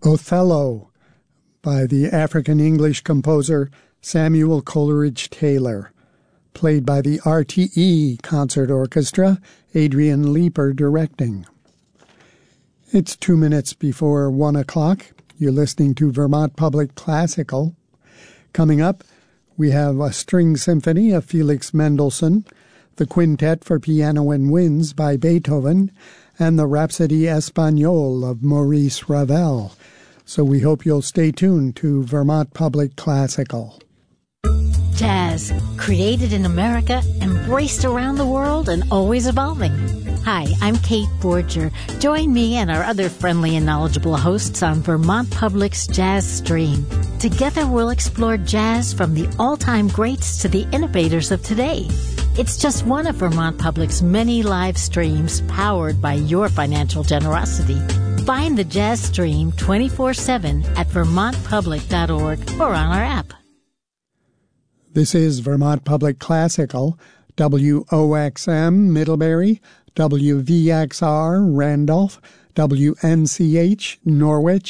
Othello by the African-English composer Samuel Coleridge Taylor, played by the RTE Concert Orchestra, Adrian Leeper directing. It's 2 minutes before 1 o'clock. You're listening to Vermont Public Classical. Coming up, we have a string symphony of Felix Mendelssohn, the Quintet for Piano and Winds by Beethoven, and the Rhapsody Espagnole of Maurice Ravel. So we hope you'll stay tuned to Vermont Public Classical. Jazz, created in America, embraced around the world, and always evolving. Hi, I'm Kate Borger. Join me and our other friendly and knowledgeable hosts on Vermont Public's Jazz Stream. Together we'll explore jazz from the all-time greats to the innovators of today. It's just one of Vermont Public's many live streams powered by your financial generosity. Find the Jazz Stream 24/7 at vermontpublic.org or on our app. This is Vermont Public Classical, WOXM Middlebury, WVXR Randolph, WNCH Norwich,